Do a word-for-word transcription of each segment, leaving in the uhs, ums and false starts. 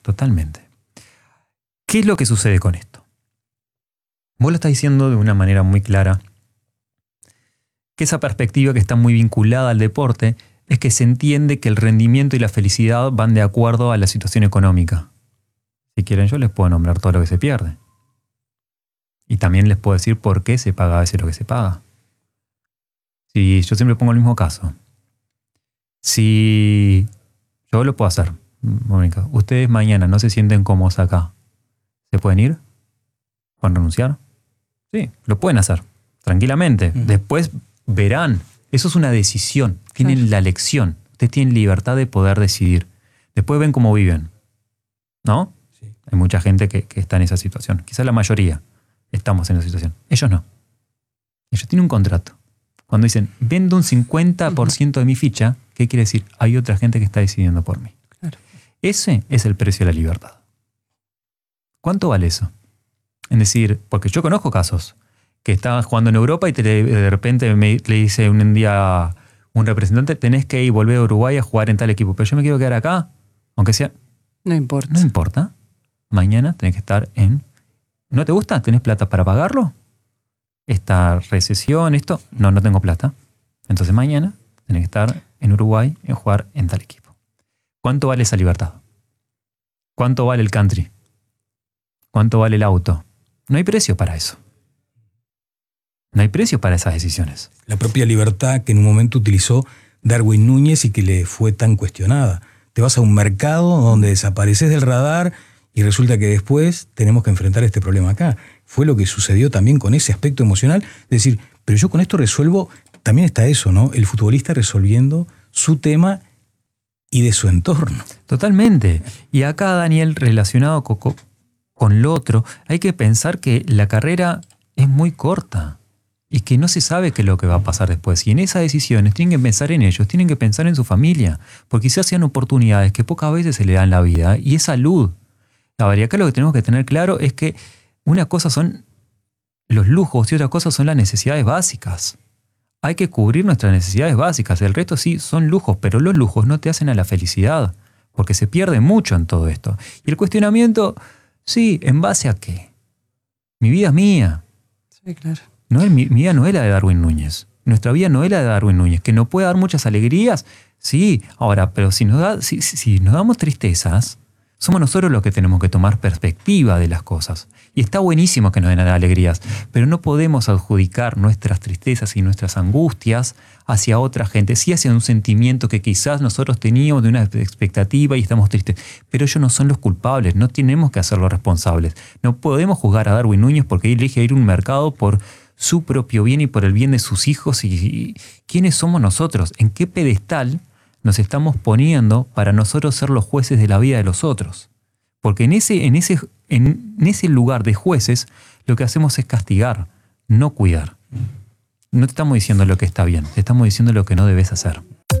totalmente. ¿Qué es lo que sucede con esto? Vos lo estás diciendo de una manera muy clara, que esa perspectiva que está muy vinculada al deporte es que se entiende que el rendimiento y la felicidad van de acuerdo a la situación económica. Si quieren, yo les puedo nombrar todo lo que se pierde. Y también les puedo decir por qué se paga a veces lo que se paga. Si yo siempre pongo el mismo caso. Si yo lo puedo hacer, Mónica, ustedes mañana no se sienten cómodos acá, ¿se pueden ir? ¿Pueden renunciar? Sí, lo pueden hacer, tranquilamente. Uh-huh. Después verán. Eso es una decisión. Tienen claro. la elección. Ustedes tienen libertad de poder decidir. Después ven cómo viven. ¿No? Sí. Hay mucha gente que, que está en esa situación. Quizás la mayoría estamos en esa situación. Ellos no. Ellos tienen un contrato. Cuando dicen, vendo un cincuenta por ciento de mi ficha, ¿qué quiere decir? Hay otra gente que está decidiendo por mí. Claro. Ese es el precio de la libertad. ¿Cuánto vale eso? Es decir, porque yo conozco casos que estaban jugando en Europa y te, de repente me, le dice un día un representante, tenés que ir volver a Uruguay a jugar en tal equipo, pero yo me quiero quedar acá, aunque sea... No importa. No importa. Mañana tenés que estar en... ¿No te gusta? ¿Tenés plata para pagarlo? Esta recesión, esto... No, no tengo plata. Entonces mañana tenés que estar en Uruguay y jugar en tal equipo. ¿Cuánto vale esa libertad? ¿Cuánto vale el country? ¿Cuánto vale el auto? No hay precio para eso. No hay precio para esas decisiones. La propia libertad que en un momento utilizó Darwin Núñez y que le fue tan cuestionada. Te vas a un mercado donde desapareces del radar y resulta que después tenemos que enfrentar este problema acá. Fue lo que sucedió también con ese aspecto emocional. Es decir, pero yo con esto resuelvo, también está eso, ¿no? El futbolista resolviendo su tema y de su entorno. Totalmente. Y acá, Daniel, relacionado con, con lo otro, hay que pensar que la carrera es muy corta. Y que no se sabe qué es lo que va a pasar después. Y en esas decisiones tienen que pensar en ellos, tienen que pensar en su familia. Porque quizás sean oportunidades que pocas veces se le dan en la vida. Y es salud. La verdad, acá lo que tenemos que tener claro es que una cosa son los lujos y otra cosa son las necesidades básicas. Hay que cubrir nuestras necesidades básicas. El resto sí son lujos, pero los lujos no te hacen a la felicidad. Porque se pierde mucho en todo esto. Y el cuestionamiento, sí, ¿en base a qué? Mi vida es mía. Sí, claro. No, mi, mi vida no es la de Darwin Núñez. Nuestra vida no es la de Darwin Núñez. ¿Que nos puede dar muchas alegrías? Sí. Ahora, pero si nos, da, si, si nos damos tristezas, somos nosotros los que tenemos que tomar perspectiva de las cosas. Y está buenísimo que nos den alegrías, pero no podemos adjudicar nuestras tristezas y nuestras angustias hacia otra gente. Sí hacia un sentimiento que quizás nosotros teníamos de una expectativa y estamos tristes. Pero ellos no son los culpables, no tenemos que hacerlos responsables. No podemos juzgar a Darwin Núñez porque elige ir a un mercado por su propio bien y por el bien de sus hijos. Y, y ¿quiénes somos nosotros? ¿En qué pedestal nos estamos poniendo para nosotros ser los jueces de la vida de los otros? Porque en ese, en ese, en ese lugar de jueces lo que hacemos es castigar, no cuidar. No te estamos diciendo lo que está bien, te estamos diciendo lo que no debes hacer.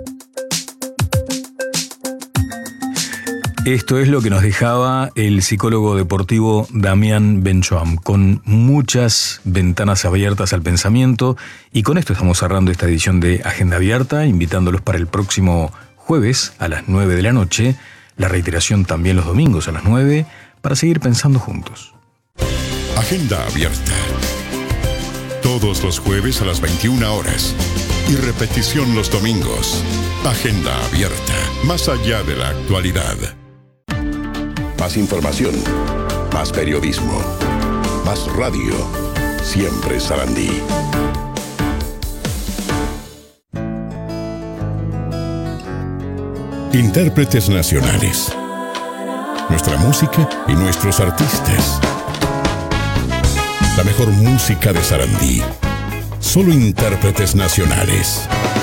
Esto es lo que nos dejaba el psicólogo deportivo Damián Benchoam, con muchas ventanas abiertas al pensamiento. Y con esto estamos cerrando esta edición de Agenda Abierta, invitándolos para el próximo jueves a las nueve de la noche, la reiteración también los domingos a las nueve, para seguir pensando juntos. Agenda Abierta. Todos los jueves a las veintiuna horas. Y repetición los domingos. Agenda Abierta. Más allá de la actualidad. Más información, más periodismo, más radio. Siempre Sarandí. Intérpretes nacionales. Nuestra música y nuestros artistas. La mejor música de Sarandí. Solo intérpretes nacionales.